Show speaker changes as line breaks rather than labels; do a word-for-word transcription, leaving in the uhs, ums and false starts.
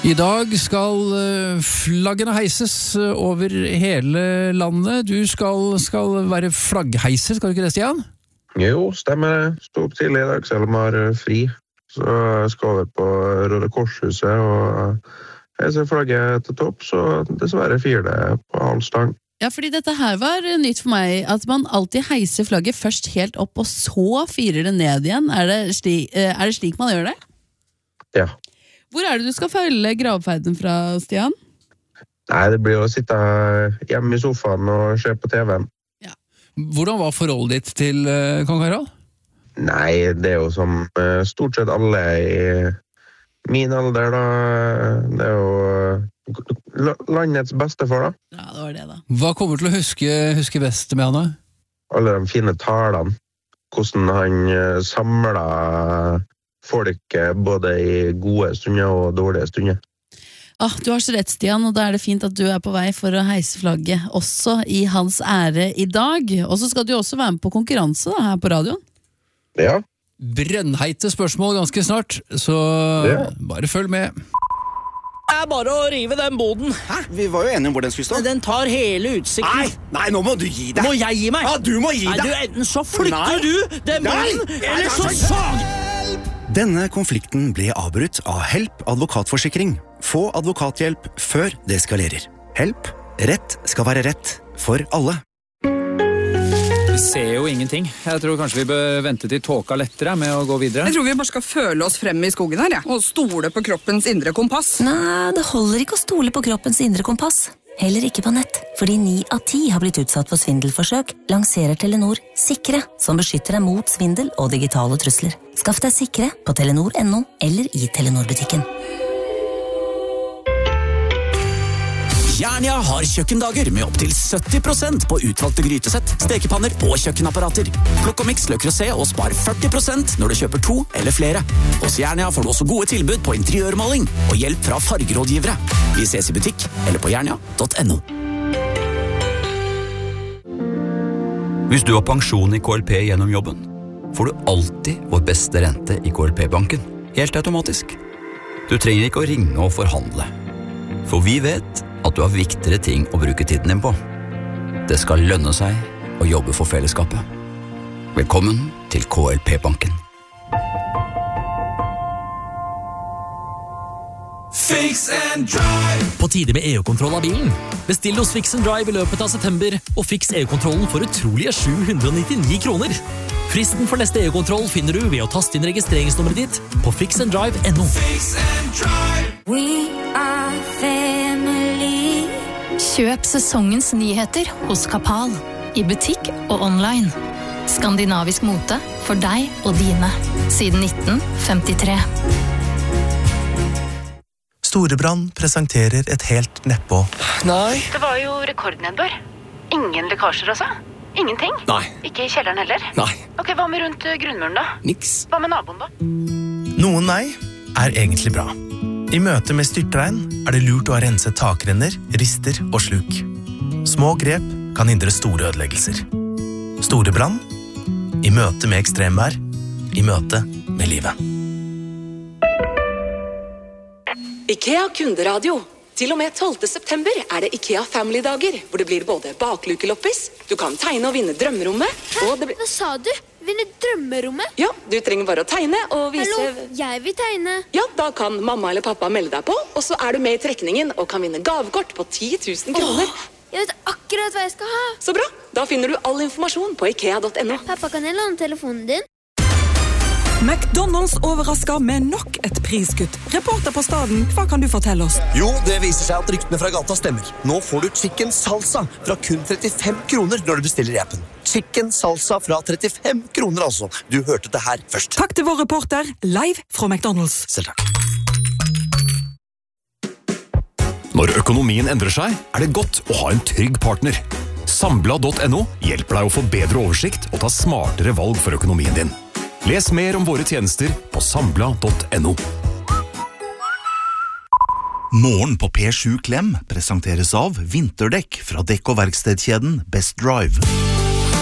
I dag skal flaggene heises over hele landet. Du skal, skal være flaggheiser, skal du ikke det, Stian?
Jo, stemmer det. Stå opp tidlig I dag, selv om jeg har fri. Så skal vi på Røde Korshuset og heise flagget til topp, så dessverre fyrer det på halv stang.
Ja, fordi dette her var nytt for meg, at man alltid heiser flagget først helt opp, og så fyrer det ned igjen. Er det slik, er det slik man gjør det?
Ja.
Hvor er det du skal følge gravferden fra, Stian?
Nei, det blir å sitte hjemme I sofaen og se på T V-en.
Ja. Hvordan var forholdet ditt til uh, Kong Harald?
Nei, det er jo som uh, stort sett alle I min alder, da. Det er jo landets bestefar, da.
Ja, det var det, da.
Hva kommer du til å huske, huske best med Anna?
Alle de fine talene. Hvordan han uh, samlet folk både I gode stunder og dårlige stunder.
Ah, du har så rett, Stian, og da er det fint at du er på vei for å heise flagget også I hans ære I dag. Og så skal du også være med på konkurranse da, her på radioen.
Ja.
Brennheite spørsmål ganske snart, så ja. Bare følg med.
Det er bare å rive den boden.
Hæ? Vi var jo enige om hvor den skulle stå.
Den tar hele utsikten.
Nei, nei, nå må du gi deg.
Må jeg gi meg?
Ja, du må gi deg.
Nei, du, enten så flytter nei. Du den boden, nei. Eller så sag.
Denne konflikten ble avbrutt av Help advokatforsikring. Få advokathjelp før det eskalerer. Help. Rett skal være rett for alle.
Vi ser jo ingenting. Jeg tror kanskje vi bør vente til tåka lettere med å gå videre.
Jeg tror vi bare skal føle oss frem I skogen her, ja. Og stole på kroppens indre kompass.
Nei, det holder ikke å stole på kroppens indre kompass. Heller ikke på nett, fordi ni av ti har blitt utsatt for svindelforsøk, lanserer Telenor Sikre, som beskytter deg mot svindel og digitale trusler. Skaff deg Sikre på telenor punktum no eller I Telenor-butikken.
Jernia har kjøkkendager med opp til sytti prosent på utvalgte grytesett, stekepanner og kjøkkenapparater. Plukk og mix Le Creuset og spar førti prosent når du kjøper to eller flere. Hos Jernia får du også gode tilbud på interiørmaling og hjelp fra fargerådgivere. Vi ses I butikk eller på jernia punktum no.
Hvis du har pensjon I K L P gjennom jobben, får du alltid vår beste rente I K L P-banken. Helt automatisk. Du trenger ikke å ringe og forhandle. For vi vet at du har viktigere ting å bruke tiden din på. Det skal lønne seg å jobbe for fellesskapet. Velkommen til K L P-banken.
Fix and Drive! På tide med E U-kontroll av bilen. Bestill hos Fix and Drive I løpet av september, og fiks E U-kontrollen for utrolige sju hundre nittioni kroner. Fristen for neste E U-kontroll finner du ved å taste inn registreringsnummeret ditt på fix and drive punktum no. Fix and Drive!
We are family. Kjøp sesongens nyheter hos Kapal. I butikk og online. Skandinavisk mote for deg og dine. Siden nitten femtitre.
Storebrand presenterer et helt neppå.
Nei. Det var jo rekordnedbør. Ingen lekkasjer altså? Ingenting?
Nei.
Ikke I kjelleren heller?
Nei.
Ok, hva med rundt grunnmuren da?
Niks.
Hva med naboen da?
Noen nei er egentlig bra. I møte med styrtregn er det lurt å ha renset takrenner, rister og sluk. Små grep kan hindre store ødeleggelser. Storebrand. I møte med ekstremvær. I møte med livet.
IKEA kunderadio. Til og med tolvte september er det IKEA Family-dager, hvor det blir både baklukeloppis, du kan tegne og vinne drømmerommet, og det blir...
Hva sa du? Vinne drømmerommet?
Ja, du trenger bare å tegne og vise...
Hallo, jeg vil tegne.
Ja, da kan mamma eller pappa melde deg på, og så er du med I trekningen og kan vinne gavekort på ti tusen kroner.
Åh, jeg vet akkurat hva jeg skal ha.
Så bra, da finner du all informasjon på ikea punktum no.
Pappa, kan jeg låne telefonen din?
McDonalds overrasker med nok et priskutt. Reporter på staden, hva kan du fortelle oss?
Jo, det viser seg at ryktene fra gata stemmer. Nå får du chicken salsa fra kun trettifem kroner når du bestiller I appen. Chicken salsa fra trettifem kroner altså. Du hørte det her først.
Takk til vår reporter, live fra McDonalds.
Selv takk.
Når økonomien endrer seg, er det godt å ha en trygg partner. Sambla punktum no hjelper deg å få bedre oversikt og ta smartere valg for økonomien din. Les mer om våre tjenester på sambla punktum no.
Morgen på P sju Klem presenteres av vinterdekk fra dekk- og verkstedkjeden Best Drive.